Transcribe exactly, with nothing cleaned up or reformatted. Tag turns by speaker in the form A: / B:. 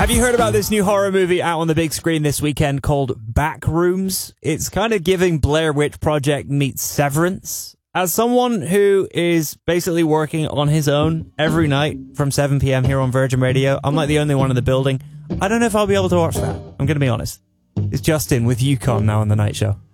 A: Have you heard about this new horror movie out on the big screen this weekend called Backrooms? It's kind of giving Blair Witch Project meets Severance. As someone who is basically working on his own every night from seven p m here on Virgin Radio, I'm like the only one in the building. I don't know if I'll be able to watch that. I'm going to be honest. It's Justin with Yukon now on The Night Show.